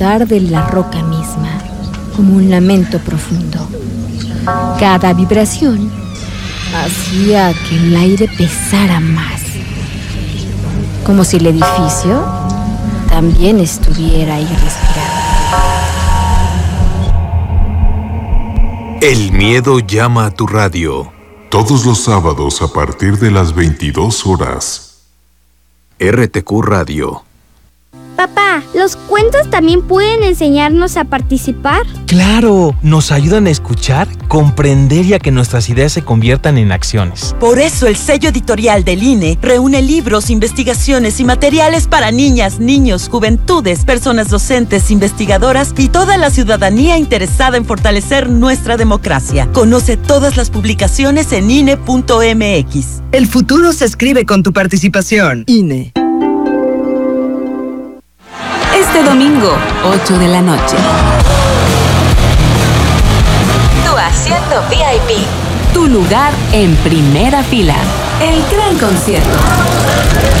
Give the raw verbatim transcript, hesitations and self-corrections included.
brotar de la roca misma, como un lamento profundo. Cada vibración hacía que el aire pesara más, como si el edificio también estuviera irrespirable. El miedo llama a tu radio. Todos los sábados a partir de las veintidós horas. R T Q Radio. Papá, ¿los cuentos también pueden enseñarnos a participar? ¡Claro! Nos ayudan a escuchar, comprender y a que nuestras ideas se conviertan en acciones. Por eso el sello editorial del I N E reúne libros, investigaciones y materiales para niñas, niños, juventudes, personas docentes, investigadoras y toda la ciudadanía interesada en fortalecer nuestra democracia. Conoce todas las publicaciones en I N E punto M X. El futuro se escribe con tu participación. I N E. Este domingo, ocho de la noche. Tu asiento V I P. Tu lugar en primera fila. El gran concierto.